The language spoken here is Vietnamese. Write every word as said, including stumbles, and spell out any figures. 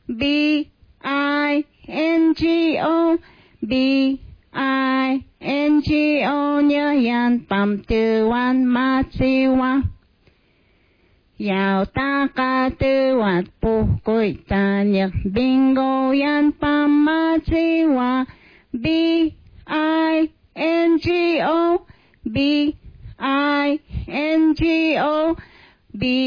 B I N G O B I N G O nhớ yan bam tư wan ma chi wa yào ta ca tư wat pu côi ta nhật bingo yan bam ma chi wa B I N G O B I N G O B